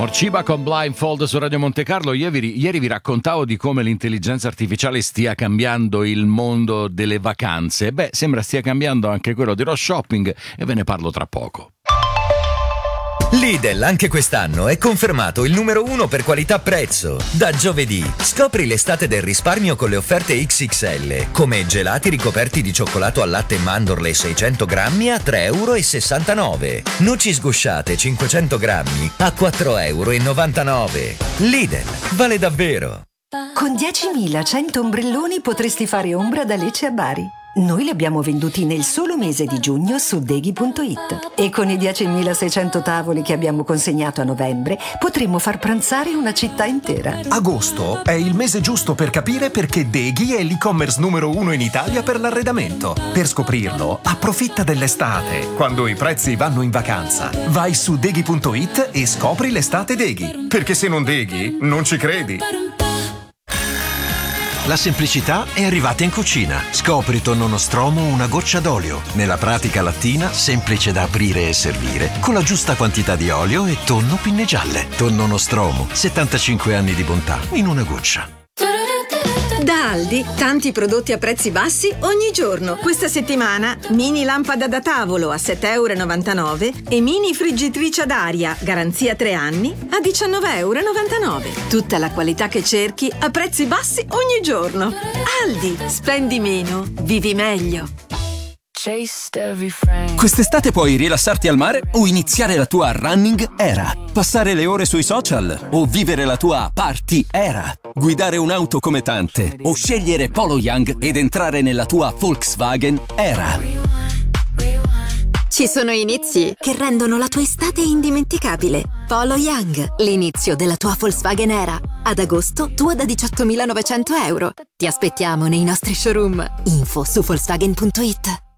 Morciba con Blindfold su Radio Monte Carlo. Ieri vi raccontavo di come l'intelligenza artificiale stia cambiando il mondo delle vacanze. Beh, sembra stia cambiando anche quello dello shopping e ve ne parlo tra poco. Lidl anche quest'anno è confermato il numero 1 per qualità-prezzo. Da giovedì scopri l'estate del risparmio con le offerte XXL, come gelati ricoperti di cioccolato al latte e mandorle 600 grammi a 3,69 €. Noci sgusciate 500 grammi a 4,99 €. Lidl, vale davvero! Con 10.100 ombrelloni potresti fare ombra da Lecce a Bari. Noi li abbiamo venduti nel solo mese di giugno su Deghi.it e con i 10.600 tavoli che abbiamo consegnato a novembre potremmo far pranzare una città intera. Agosto è il mese giusto per capire perché Deghi è l'e-commerce numero 1 in Italia per l'arredamento. Per scoprirlo, approfitta dell'estate, quando i prezzi vanno in vacanza. Vai su Deghi.it e scopri l'estate Deghi, perché se non Deghi, non ci credi. La semplicità è arrivata in cucina. Scopri tonno nostromo una goccia d'olio. Nella pratica lattina, semplice da aprire e servire, con la giusta quantità di olio e tonno pinne gialle. Tonno nostromo, 75 anni di bontà in una goccia. Da Aldi, tanti prodotti a prezzi bassi ogni giorno. Questa settimana, mini lampada da tavolo a 7,99 € e mini friggitrice ad aria, garanzia 3 anni, a 19,99 €. Tutta la qualità che cerchi a prezzi bassi ogni giorno. Aldi, spendi meno, vivi meglio. Quest'estate puoi rilassarti al mare o iniziare la tua running era. Passare le ore sui social o vivere la tua party era. Guidare un'auto come tante o scegliere Polo Young ed entrare nella tua Volkswagen era. Ci sono inizi che rendono la tua estate indimenticabile. Polo Young, l'inizio della tua Volkswagen era. Ad agosto, tua da 18.900 €. Ti aspettiamo nei nostri showroom. Info su Volkswagen.it.